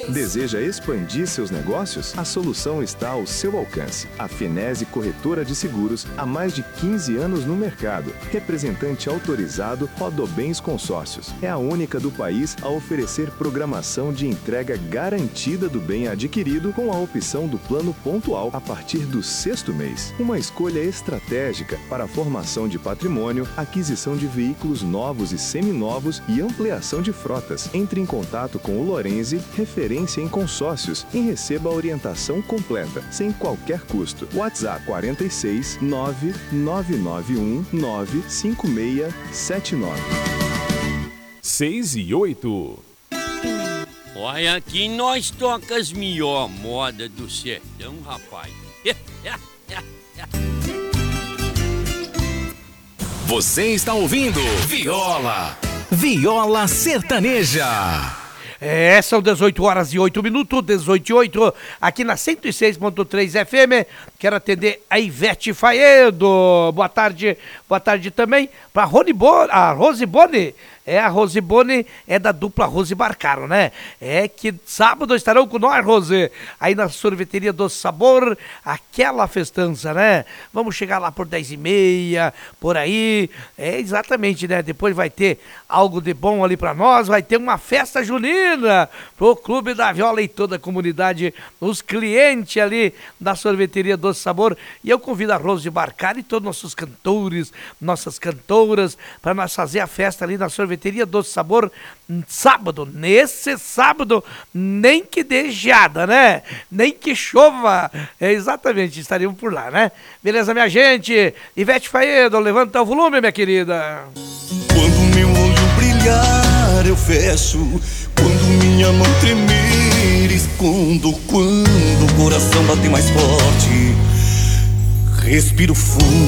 Deseja expandir seus negócios? A solução está ao seu alcance. A Finese Corretora de Seguros, há mais de 15 anos no mercado. Representante autorizado Rodobens Consórcios. É a única do país a oferecer programação de entrega garantida do bem adquirido com a opção do plano pontual a partir do 6º mês. Uma escolha estratégica para a formação de patrimônio, aquisição de veículos novos e seminovos e ampliação de frotas. Entre em contato com o Lorenzi, referência em consórcios, e receba a orientação completa, sem qualquer custo. WhatsApp 46 9991 95679. 6 e 8. Olha, aqui nós toca as melhor moda do sertão, rapaz. Você está ouvindo Viola Sertaneja. São 18 horas e 8 minutos, 18 e 8, aqui na 106.3 FM. Quero atender a Ivete Faedo. Boa tarde também para a Rose Boni. A Rose Boni é da dupla Rose Barcaro, né? Que sábado estarão com nós, Rose, aí na Sorveteria do Sabor, aquela festança, né? Vamos chegar lá por 10h30, por aí. Exatamente, né? Depois vai ter algo de bom ali pra nós, vai ter uma festa junina pro Clube da Viola e toda a comunidade, os clientes ali da Sorveteria do Sabor. E eu convido a Rose Barcaro e todos nossos cantores, nossas cantoras, para nós fazer a festa ali na Sorveteria do Sabor, sábado, nesse sábado, nem que dê geada, né? Nem que chova. Exatamente, estaremos por lá, né? Beleza, minha gente? Ivete Faedo, levanta o volume, minha querida. Quando meu olho brilhar, eu fecho. Quando minha mão tremer, escondo. Quando o coração bater mais forte, respiro fundo.